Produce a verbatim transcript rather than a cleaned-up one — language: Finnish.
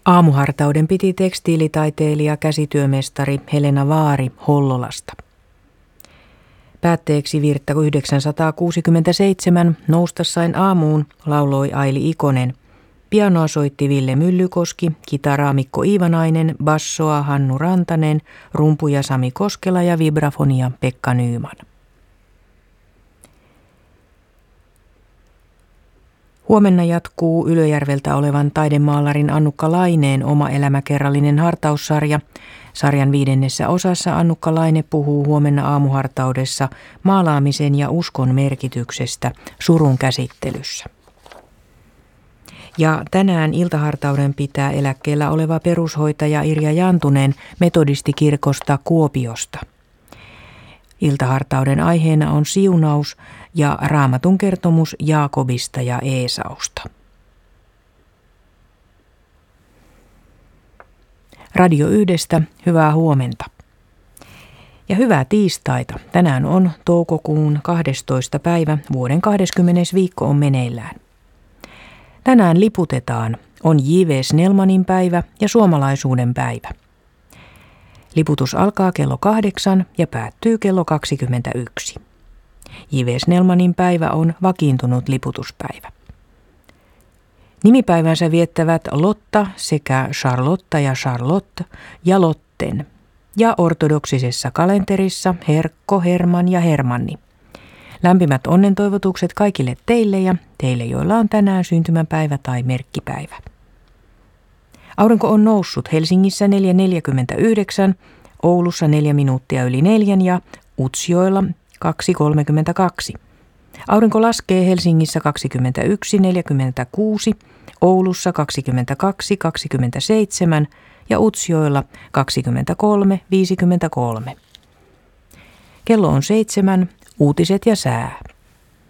Aamuhartauden piti tekstiilitaiteilija käsityömestari Helena Vaari Hollolasta. Päätteeksi virttä yhdeksänsataakuusikymmentäseitsemän Noustasain aamuun lauloi Aili Ikonen. Pianoa soitti Ville Myllykoski, kitaraa Mikko Iivanainen, bassoa Hannu Rantanen, rumpuja Sami Koskela ja vibrafonia Pekka Nyman. Huomenna jatkuu Ylöjärveltä olevan taidemaalarin Annukka Laineen oma elämäkerrallinen hartaussarja. Sarjan viidennessä osassa Annukka Laine puhuu huomenna aamuhartaudessa maalaamisen ja uskon merkityksestä surun käsittelyssä. Ja tänään iltahartauden pitää eläkkeellä oleva perushoitaja Irja Jantunen metodistikirkosta Kuopiosta. Iltahartauden aiheena on siunaus ja Raamatun kertomus Jaakobista ja Eesausta. Radio Yhdestä, hyvää huomenta. Ja hyvää tiistaita. Tänään on toukokuun kahdestoista päivä, vuoden kahdeskymmenes viikko on meneillään. Tänään liputetaan, on J V Snellmanin päivä ja suomalaisuuden päivä. Liputus alkaa kello kahdeksan ja päättyy kello kaksikymmentäyksi. J V Snellmanin päivä on vakiintunut liputuspäivä. Nimipäivänsä viettävät Lotta sekä Charlotta ja Charlotte ja Lotten ja ortodoksisessa kalenterissa Herkko, Herman ja Hermanni. Lämpimät onnentoivotukset kaikille teille ja teille, joilla on tänään syntymäpäivä tai merkkipäivä. Aurinko on noussut Helsingissä neljä neljäkymmentäyhdeksän, Oulussa neljä minuuttia yli neljän ja Utsjoella kaksi kolmekymmentäkaksi. Aurinko laskee Helsingissä kaksikymmentäyksi neljäkymmentäkuusi, Oulussa kaksikymmentäkaksi kaksikymmentäseitsemän ja Utsjoella kaksikymmentäkolme viisikymmentäkolme. Kello on seitsemän, uutiset ja sää.